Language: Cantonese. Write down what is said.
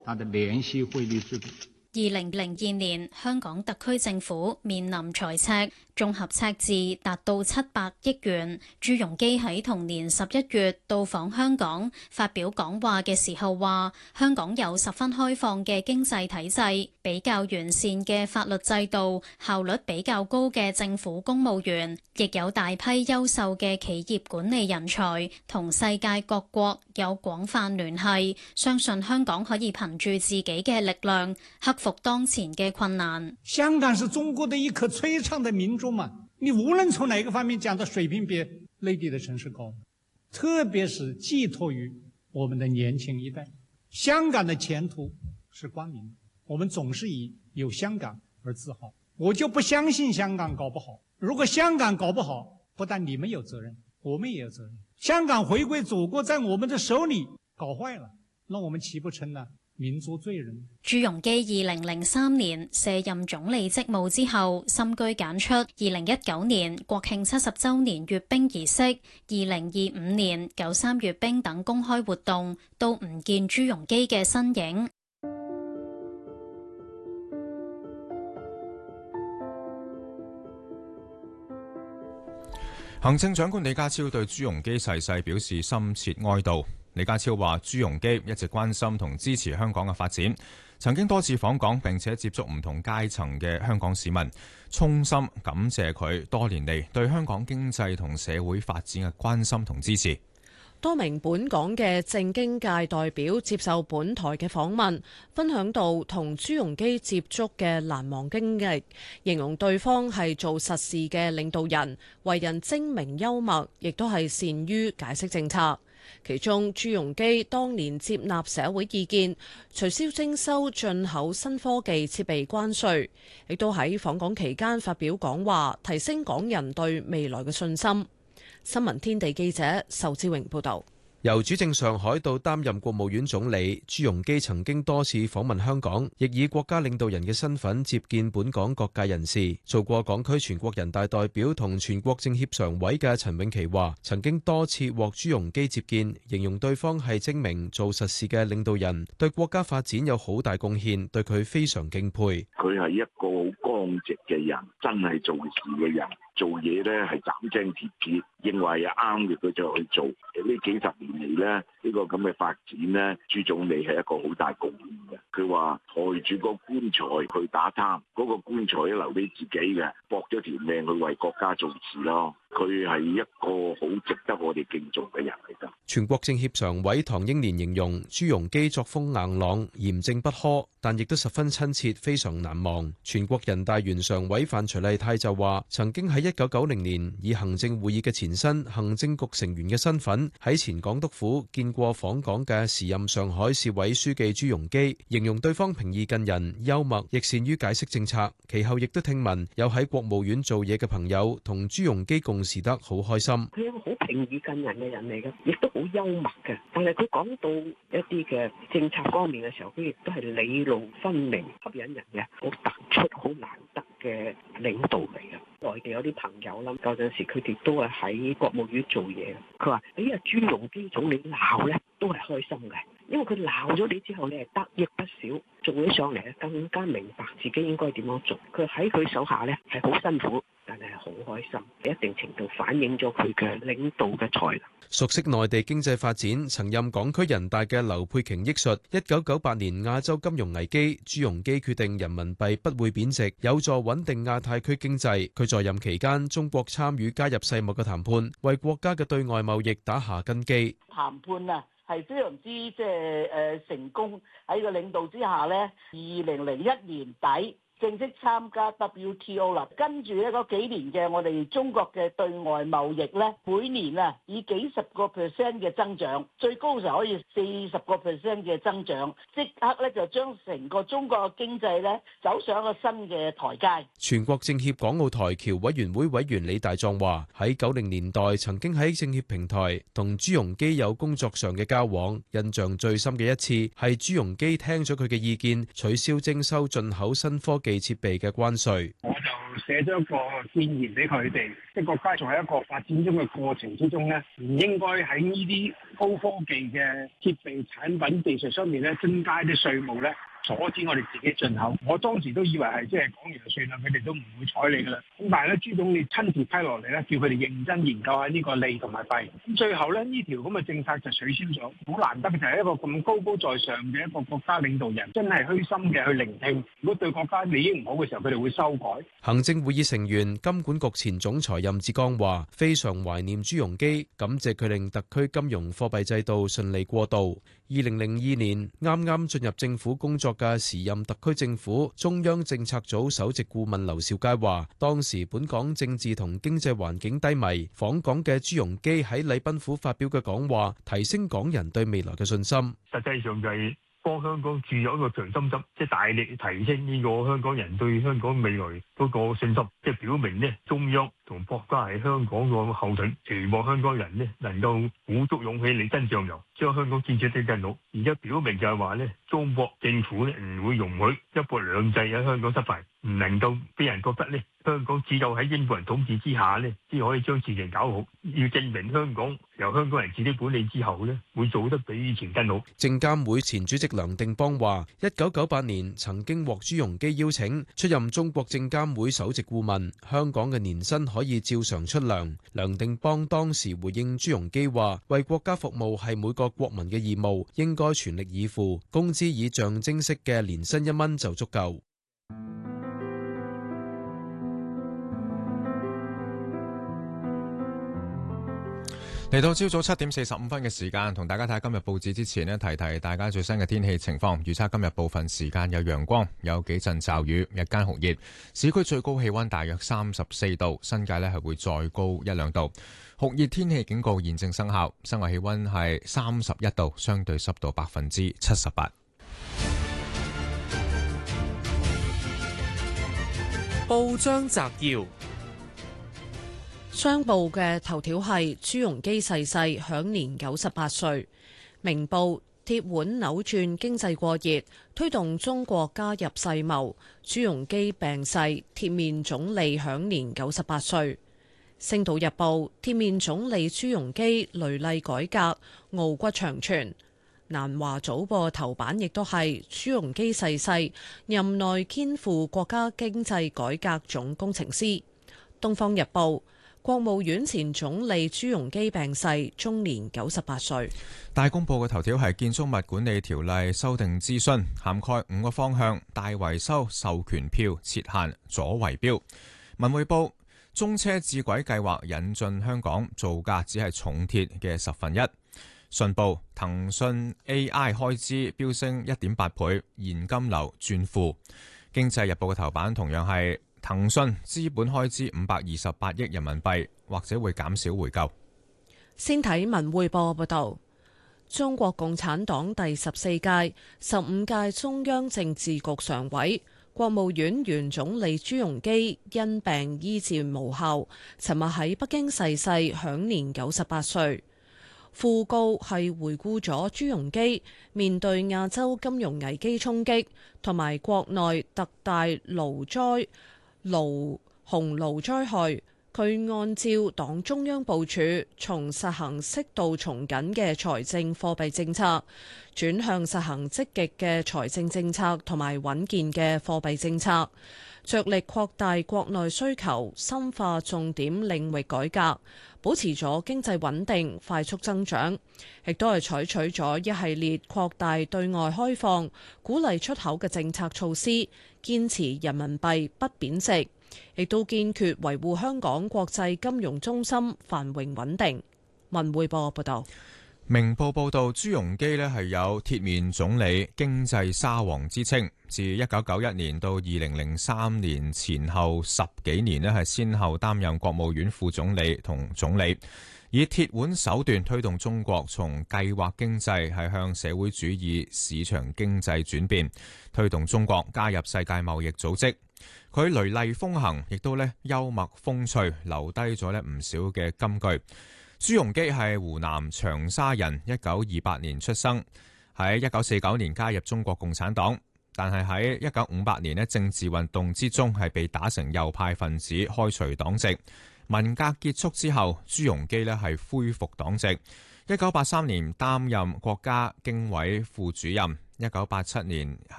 它的聯繫匯率制度。 2002年，香港特區政府面臨財赤，綜合赤字達到700億元。朱鎔基喺同年11月到訪香港，發表講話嘅時候話：香港有十分開放嘅經濟體制，比較完善嘅法律制度，效率比較高嘅政府公務員，亦有大批優秀嘅企業管理人才，同世界各國有廣泛聯繫。相信香港可以憑住自己嘅力量克服當前嘅困難。 香港是中國的一顆璀璨的明珠嘛，你無論從哪個方面講，的水平比內地的城市高，特別是寄託於我們的年輕一代。香港的前途是光明的，我們總是以有香港而自豪。我就不相信香港搞不好，如果香港搞不好，不但你們有責任，我們也有責任。香港回歸祖國在我們的手裏搞壞了，那我們豈不成了民族罪人？ 朱鎔基2003年卸任總理職務之後，深居簡出。2019年國慶70週年閱兵儀式、2025年93閱兵等公開活動，都唔見朱鎔基嘅身影。 行政長官李家超對朱鎔基逝世表示深切哀悼。李家超話：朱鎔基一直關心同支持香港嘅發展，曾經多次訪港並且接觸唔同階層嘅香港市民，衷心感謝佢多年嚟對香港經濟同社會發展嘅關心同支持。 多名本港嘅政經界代表接受本台嘅訪問，分享到同朱鎔基接觸嘅難忘經歷，形容對方係做實事嘅領導人，為人精明幽默，亦都係善於解釋政策。其中，朱鎔基當年接納社會意見，取消徵收進口新科技設備關稅，亦都喺訪港期間發表講話，提升港人對未來嘅信心。新聞天地記者仇志榮報道。 由主政上海到擔任國務院總理，朱鎔基曾經多次訪問香港，亦以國家領導人嘅身份接見本港各界人士。做過港區全國人大代表同全國政協常委嘅陳永琪話，曾經多次獲朱鎔基接見，形容對方係精明做實事嘅領導人，對國家發展有好大貢獻，對佢非常敬佩。 佢係一個好剛直嘅人，真係做事嘅人，做嘢呢係斬釘截鐵，認為啱嘅佢就去做。呢幾十年嚟呢，呢個咁嘅發展呢，朱總理係一個好大貢獻嘅。佢話抬住個棺材去打貪，嗰個棺材都留俾自己嘅，搏咗條命去為國家做事咯。佢係一個好值得我哋敬重嘅人嚟㗎。 全國政協常委唐英年形容朱鎔基作風硬朗、嚴正不苛，但亦都十分親切，非常難忘。全國人大原常委范徐麗泰就話，曾經喺1990年以行政會議嘅前身行政局成員嘅身份喺前港督府見過訪港嘅時任上海市委書記朱鎔基，形容對方平易近人、幽默，亦善於解釋政策。其後亦都聽聞有喺國務院做嘢嘅朋友同朱鎔基共事得好開心。 佢係一個好平易近人嘅人嚟嘅，亦都好幽默嘅。但係佢講到一啲嘅政策方面嘅時候，佢亦都係理路分明、吸引人嘅，好突出、好難得嘅領導嚟嘅。內地有啲朋友啦，有陣時佢哋都係喺國務院做嘢。佢話：朱鎔基總理鬧咧，都係開心嘅，因為佢鬧咗你之後，你係得益不少，做起上嚟更加明白自己應該點樣做。佢喺佢手下咧係好辛苦，但係好開心，一定程度反映咗佢嘅領導嘅才能。 熟悉內地經濟發展，曾任港區人大嘅劉佩瓊憶述：1998年亞洲金融危機，朱鎔基決定人民幣不會貶值，有助穩定亞太區經濟。佢在任期間，中國參與加入世貿嘅談判，為國家嘅對外貿易打下根基。 談判啊，係非常之成功。喺個領導之下咧，2001年底正式參加 WTO 啦，跟住咧嗰幾年嘅我哋中國嘅對外貿易咧，每年啊以幾十個% 嘅增長，最高時可以40% 嘅增長，即刻咧就將成個中國嘅經濟咧走上一個新嘅台階。 全國政協港澳台僑委員會委員李大壯話：喺90年代曾經喺政協平台同朱鎔基有工作上嘅交往，印象最深嘅一次係朱鎔基聽咗佢嘅意見，取消徵收進口新科技設備嘅關稅。 我就寫咗一個建議俾佢哋，即係國家仲喺一個發展中嘅過程之中咧，唔應該喺呢啲高科技嘅設備產品技術上面咧增加啲稅務咧，阻止我哋自己進口。我當時都以為係即係講完就算啦，佢哋都唔會睬你噶啦。咁但係咧，朱總理親自批落嚟咧，叫佢哋認真研究下呢個利同埋弊。咁最後咧，呢條咁嘅政策就取消咗。好難得嘅就係一個咁高高在上嘅一個國家領導人，真係虛心嘅去聆聽。如果對國家利益唔好嘅時候，佢哋會修改。 行政會議成員金管局前總裁任志剛話：非常懷念朱鎔基，感謝佢令特區金融貨幣制度順利過渡。2002年啱啱進入政府工作嘅時任特區政府中央政策組首席顧問劉兆佳話：當時本港政治同經濟環境低迷，訪港嘅朱鎔基喺禮賓府發表嘅講話，提升港人對未來嘅信心。 實際上就係幫香港注入一個強心針，即係大力提升呢個香港人對香港未來嗰個信心，即係表明呢中央同國家係香港個後盾，期望香港人呢能夠鼓足勇氣力爭上游，將香港建設得更好。而家表明就係話呢，中國政府呢唔會容許一國兩制喺香港失敗，唔能夠俾人覺得呢香港只有喺英國人統治之下呢先可以將事情搞好。要證明香港由香港人自己管理之後呢，會做得比以前更好。 證監會前主席梁定邦話：1998年曾經獲朱鎔基邀請出任中國證監會首席顧問，香港嘅年薪可以照常出糧。梁定邦當時回應朱鎔基話：為國家服務係每個國民嘅義務，應該全力以赴，工資以象徵式嘅年薪1蚊就足夠。 嚟到朝早7點45分嘅時間，同大家睇下今日報紙之前呢，提提大家最新嘅天氣情況。預測今日部分時間有陽光，有幾陣驟雨，日間酷熱，市區最高氣溫大約34度，新界呢係會再高1-2度。酷熱天氣警告現正生效，室外氣溫係31度，相對濕度78%。 報章摘要。 商報嘅頭條係朱鎔基逝世，享年98歲。明報鐵腕扭轉經濟過熱，推動中國加入世貿。朱鎔基病逝，鐵面總理享年98歲。星島日報鐵面總理朱鎔基雷厲改革，傲骨長存。南華早報頭版亦都係朱鎔基逝世，任內肩負國家經濟改革總工程師。東方日報國務院前總理朱鎔基病逝，終年98歲。 大公報嘅頭條係建築物管理條例修訂諮詢，涵蓋5個方向：大維修授權票設限，阻圍標。文匯報中車智軌計劃引進香港，造價只係重鐵嘅1/10。信報騰訊 AI 開支飆升1.8倍，現金流轉負。經濟日報嘅頭版同樣係騰訊資本開支528億人民幣，或者會減少回購。 先睇文匯報報道，中國共產黨第14屆、15屆中央政治局常委、國務院原總理朱鎔基因病醫治無效，尋日喺北京逝世，享年98歲。訃告係回顧咗朱鎔基面對亞洲金融危機衝擊同埋國內特大洪澇災害，佢按照黨中央部署，從實行適度從緊嘅財政貨幣政策，轉向實行積極嘅財政政策同埋穩健嘅貨幣政策，着力擴大國內需求，深化重點領域改革，保持咗經濟穩定、快速增長，亦都係採取咗一系列擴大對外開放、鼓勵出口嘅政策措施，堅持人民幣不貶值，亦都堅決維護香港國際金融中心繁榮穩定。文匯報報道。 明報報道，朱鎔基呢係有鐵面總理、經濟沙皇之稱，自1991年到2003年前後10幾年呢係先後擔任國務院副總理同總理，以鐵腕手段推動中國從計劃經濟係向社會主義市場經濟轉變，推動中國加入世界貿易組織。佢雷厲風行，亦都呢幽默風趣，留低咗呢唔少嘅金句。朱鎔基係湖南長沙人，1928年出生，喺1949年加入中國共產黨。 但係喺1958年政治運動之中係被打成右派分子，開除黨籍。文革結束之後，朱鎔基係恢復黨籍。1983年擔任國家經委副主任，1987年